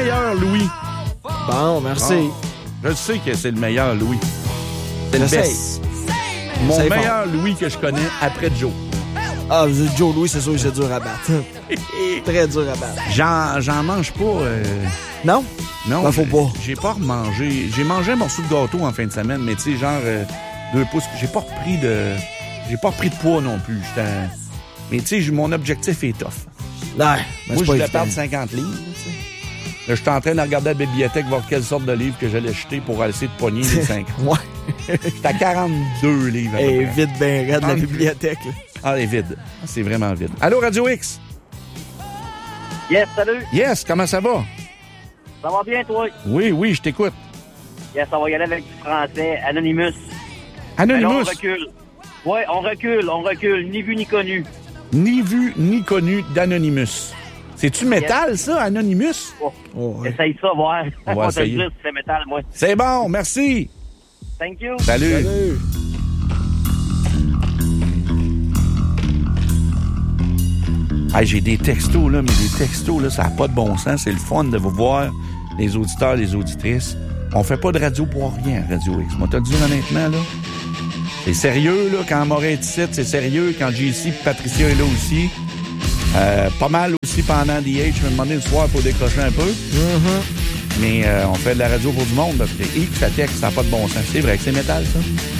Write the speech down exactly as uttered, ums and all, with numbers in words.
meilleur Louis. Bon, merci. Ah, je sais que c'est le meilleur Louis. C'est le best. Mon C'est meilleur bon. Louis que je connais après Joe. Ah, Joe Louis, c'est sûr que c'est dur à battre. Très dur à battre. J'en, j'en mange pas. Euh... Non? Non, ben, faut pas. J'ai pas remangé. J'ai mangé un morceau de gâteau en fin de semaine, mais tu sais, genre euh, deux pouces. J'ai pas repris de. J'ai pas repris de poids non plus. J'étais... Mais tu sais, mon objectif est tough. Non, ben, moi, je voulais perdre cinquante livres. T'sais. Là, j'étais en train de regarder à la bibliothèque, voir quelle sorte de livre que j'allais jeter pour essayer de pogner les cinquante. Ouais. J'étais à quarante-deux livres. Elle est vide, ben raide, la bibliothèque. Là. Ah, elle est vide. C'est vraiment vide. Allô, Radio X? Yes, salut. Yes, comment ça va? Ça va bien, toi? Oui, oui, je t'écoute. Yes, on va y aller avec du français. Anonymous. Anonymous? Alors, on recule. Oui, on recule, on recule. Ni vu ni connu. Ni vu ni connu d'Anonymous. C'est-tu métal, yes. ça, Anonymous? Oh. Oh, ouais. Essaye ça, voir. On va essayer. Dire si c'est métal, moi. C'est bon, merci. Thank you. Salut. Salut. Hey, j'ai des textos, là, mais des textos, là, ça n'a pas de bon sens. C'est le fun de vous voir, les auditeurs, les auditrices. On fait pas de radio pour rien, Radio X. Moi, t'as dit honnêtement, là. C'est sérieux, là, quand Morin est ici, c'est sérieux. Quand J C et Patricia est là aussi. Euh, pas mal aussi pendant D H. Je me demandais le soir pour décrocher un peu. Mm-hmm. Mais euh, on fait de la radio pour du monde. Là. Et que ça texte, ça n'a pas de bon sens. C'est vrai que c'est métal, ça.